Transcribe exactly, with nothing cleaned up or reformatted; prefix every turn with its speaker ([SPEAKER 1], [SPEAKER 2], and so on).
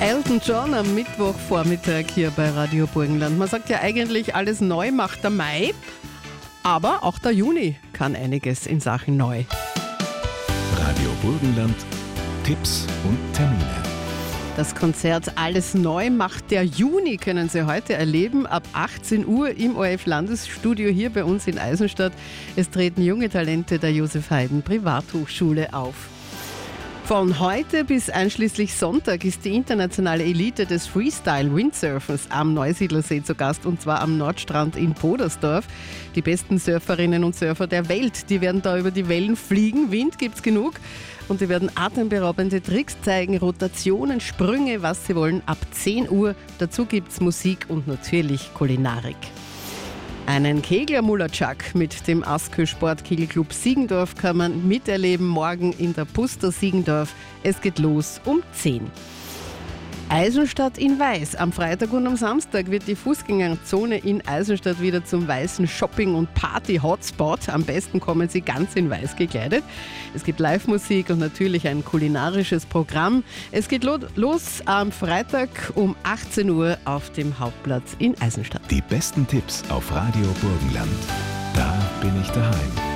[SPEAKER 1] Elton John am Mittwochvormittag hier bei Radio Burgenland. Man sagt ja eigentlich, alles neu macht der Mai, aber auch der Juni kann einiges in Sachen neu.
[SPEAKER 2] Radio Burgenland, Tipps und Termine.
[SPEAKER 1] Das Konzert Alles neu macht der Juni können Sie heute erleben, ab achtzehn Uhr im O R F-Landesstudio hier bei uns in Eisenstadt. Es treten junge Talente der Josef Haydn Privathochschule auf. Von heute bis einschließlich Sonntag ist die internationale Elite des Freestyle-Windsurfens am Neusiedlersee zu Gast, und zwar am Nordstrand in Podersdorf. Die besten Surferinnen und Surfer der Welt, die werden da über die Wellen fliegen. Wind gibt's genug und die werden atemberaubende Tricks zeigen, Rotationen, Sprünge, was sie wollen, ab zehn Uhr. Dazu gibt's Musik und natürlich Kulinarik. Einen Kegler-Mullertschak mit dem Askö Sportkegelclub Siegendorf kann man miterleben morgen in der Puster Siegendorf. Es geht los um zehn. Eisenstadt in Weiß. Am Freitag und am Samstag wird die Fußgängerzone in Eisenstadt wieder zum weißen Shopping- und Party-Hotspot. Am besten kommen Sie ganz in Weiß gekleidet. Es gibt Live-Musik und natürlich ein kulinarisches Programm. Es geht lo- los am Freitag um achtzehn Uhr auf dem Hauptplatz in Eisenstadt.
[SPEAKER 2] Die besten Tipps auf Radio Burgenland. Da bin ich daheim.